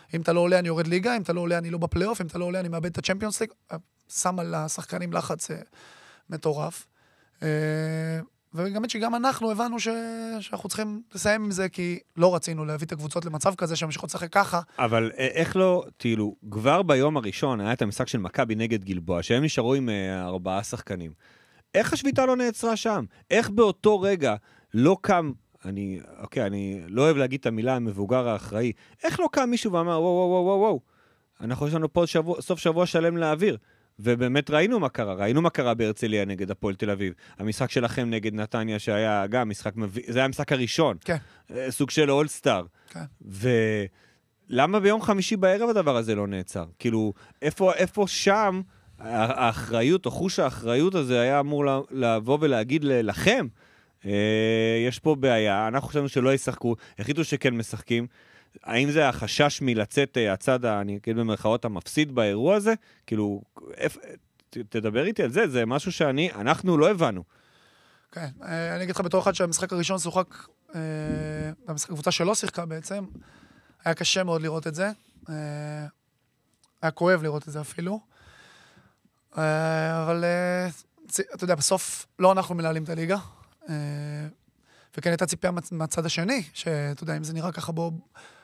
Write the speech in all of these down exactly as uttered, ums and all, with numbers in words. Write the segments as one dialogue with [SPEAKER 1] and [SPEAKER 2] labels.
[SPEAKER 1] אם אתה לא עולה, אני יורד ליגה, אם אתה לא עולה, אני לא בפלייאוף, אם אתה לא עולה, אני מאבד את הצ'מפיונס ליג, שם על השחקנים לחץ מטורף. וגם שגם אנחנו הבנו ש... שאנחנו צריכים לסיים עם זה, כי לא רצינו להביא את הקבוצות למצב כזה, שהמשיכות לשחק ככה.
[SPEAKER 2] אבל איך לא, תהילו, כבר ביום הראשון היה את המשחק של מכבי נגד גלבוע, שהם נשארו עם ארבעה שחקנים. איך השביתה לא נעצרה שם? איך באותו רגע לא קם, אני, אוקיי, אני לא אוהב להגיד את המילה המבוגר האחראי, איך לא קם מישהו ואמר, וואו, וואו, וואו, וואו, אנחנו יש לנו פה שבוע, סוף שבוע שלם להעביר. ובאמת ראינו מה קרה, ראינו מה קרה בהרצליה נגד הפועל תל אביב. המשחק שלכם נגד נתניה שהיה גם משחק, זה היה המשחק הראשון.
[SPEAKER 1] כן.
[SPEAKER 2] סוג של אולסטאר.
[SPEAKER 1] כן.
[SPEAKER 2] ולמה ביום חמישי בערב הדבר הזה לא נעצר? כאילו, איפה, איפה שם האחריות, או חוש האחריות הזה היה אמור לבוא ולהגיד לכם, יש פה בעיה, אנחנו חושבים שלא ישחקו, החליטו שכן משחקים, האם זה החשש מלצאת הצד, אני אגיד במרכאות, המפסיד באירוע הזה? כאילו, תדבר איתי על זה, זה משהו שאני, אנחנו לא הבנו.
[SPEAKER 1] כן, אני אגיד לך בתור אחד שהמשחק הראשון שוחק, הקבוצה שלא שיחקה בעצם, היה קשה מאוד לראות את זה, היה כואב לראות את זה אפילו, אבל אתה יודע, בסוף לא אנחנו מנהלים את הליגה, וכן הייתה ציפייה מהצד השני, שאתה יודע, אם זה נראה ככה בו,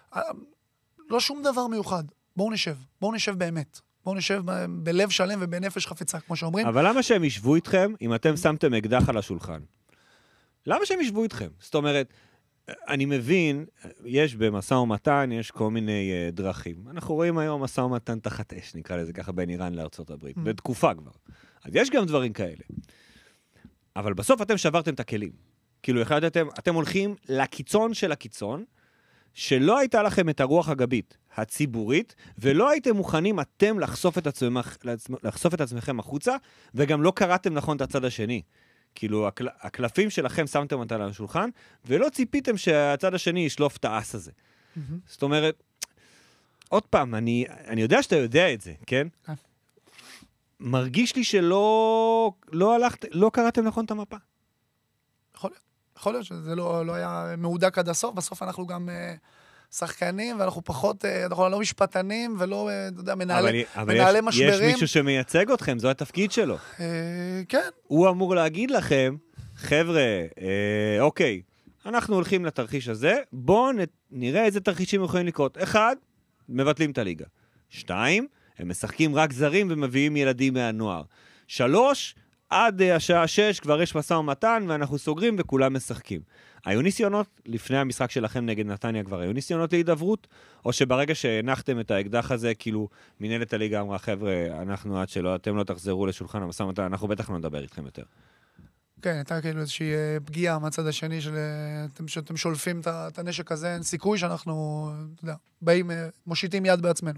[SPEAKER 1] לא שום דבר מיוחד. בואו נשב, בואו נשב באמת. בואו נשב ב- בלב שלם ובנפש חפצה, כמו שאומרים.
[SPEAKER 2] אבל למה שהם ישבו איתכם אם אתם שמתם אקדח על השולחן? למה שהם ישבו איתכם? זאת אומרת, אני מבין, יש במשא ומתן, יש כל מיני uh, דרכים. אנחנו רואים היום משא ומתן תחת אש, נקרא לזה ככה, בין איראן לארצות הברית. בתקופה כבר. אז יש גם דברים כאלה. אבל בסוף אתם שברתם את הכלים. כאילו, החלטתם, אתם הולכים לקיצון של הקיצון, שלא הייתה לכם את הרוח הגבית הציבורית, ולא הייתם מוכנים אתם לחשוף את, עצמכ, לחשוף את עצמכם החוצה, וגם לא קראתם נכון את הצד השני. כאילו, הקל, הקלפים שלכם שמתם אותה על השולחן, ולא ציפיתם שהצד השני ישלוף את האס הזה. Mm-hmm. זאת אומרת, עוד פעם, אני, אני יודע שאתה יודע את זה, כן? Okay. מרגיש לי שלא לא הלכת, לא קראתם נכון את המפה.
[SPEAKER 1] יכול להיות. יכול להיות שזה לא, לא היה מעודק עד הסוף, בסוף אנחנו גם uh, שחקנים, ואנחנו פחות, uh, אנחנו לא משפטנים, ולא, uh, אתה יודע, מנהלי,
[SPEAKER 2] אבל,
[SPEAKER 1] מנהלי
[SPEAKER 2] אבל
[SPEAKER 1] משברים.
[SPEAKER 2] יש, יש מישהו שמייצג אתכם, זו התפקיד שלו.
[SPEAKER 1] Uh, כן.
[SPEAKER 2] הוא אמור להגיד לכם, חבר'ה, אה, אוקיי, אנחנו הולכים לתרחיש הזה, בואו נראה איזה תרחישים יכולים לקרות. אחד, מבטלים את הליגה. שתיים, הם משחקים רק זרים ומביאים ילדים מהנוער. שלוש, עד השעה שש כבר יש מסע ומתן, ואנחנו סוגרים וכולם משחקים. היו ניסיונות, לפני המשחק שלכם נגד נתניה כבר, היו ניסיונות להידברות, או שברגע שהנחתם את האקדח הזה, כאילו מנהלת הליגה אמרה, חבר'ה, אנחנו עד שלא, אתם לא תחזרו לשולחן המסע ומתן, אנחנו בטח לא נדבר איתכם יותר.
[SPEAKER 1] כן, הייתה כאילו איזושהי פגיעה מהצד השני, שאתם שולפים את הנשק הזה, אין סיכוי שאנחנו, אתה יודע, באים, מושיטים יד בעצמנו.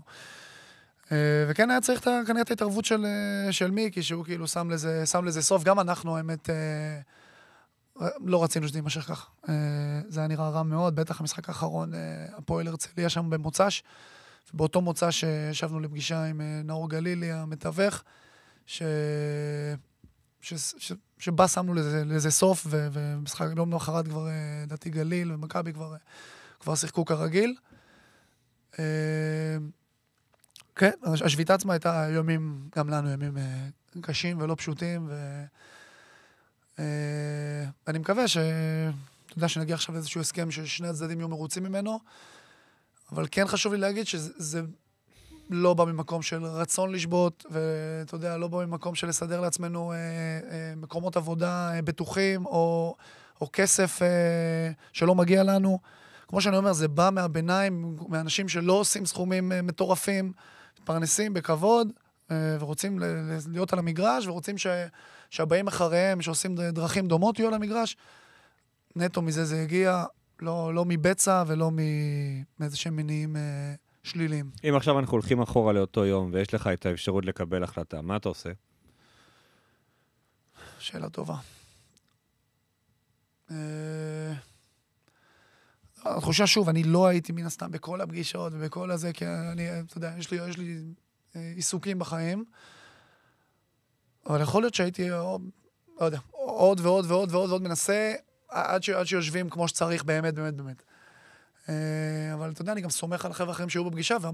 [SPEAKER 1] וכן היה צריך כנראה את ההתערבות של, של מיקי, שהוא כאילו שם לזה, שם לזה סוף. גם אנחנו, האמת, לא רצינו שזה יימשך כך. זה היה נראה רע מאוד, בטח המשחק האחרון, הפועל הרצליה שם במוצ"ש, ובאותו מוצ"ש שישבנו לפגישה עם נאור גלילי, המתווך, ש... ש... ש... שבה שמנו לזה, לזה סוף, ו... ומשחק יום למחרת כבר דתי גליל, ומכבי כבר, כבר שיחקו כרגיל. כן, השביתה עצמה הייתה יומים, גם לנו ימים קשים ולא פשוטים, ואני מקווה ש... אתה יודע, שנגיע עכשיו לאיזשהו הסכם ששני הצדדים יהיו מרוצים ממנו, אבל כן חשוב לי להגיד שזה לא בא ממקום של רצון לשבות, ואתה יודע, לא בא ממקום של לסדר לעצמנו מקומות עבודה בטוחים, או, או כסף שלא מגיע לנו. כמו שאני אומר, זה בא מהביניים, מאנשים שלא עושים סכומים מטורפים, מתפרנסים בכבוד, ורוצים להיות על המגרש, ורוצים ש... שהבאים אחריהם, שעושים דרכים דומות, יהיו על המגרש. נטו מזה זה הגיע, לא, לא מבצע ולא מאיזה שהם מניעים שליליים.
[SPEAKER 2] אם עכשיו אנחנו הולכים אחורה לאותו יום, ויש לך את האפשרות לקבל החלטה, מה אתה עושה?
[SPEAKER 1] שאלה טובה. התחושה שוב, אני לא הייתי מן הסתם בכל הפגישות ובכל הזה, כי אני, אתה יודע, יש לי, יש לי עיסוקים בחיים, אבל יכול להיות שהייתי, לא יודע, עוד ועוד ועוד ועוד ועוד מנסה, עד, ש, עד שיושבים כמו שצריך באמת, באמת, באמת. אבל אתה יודע, אני גם סומך על החבר'ה אחרים שהיו בפגישה,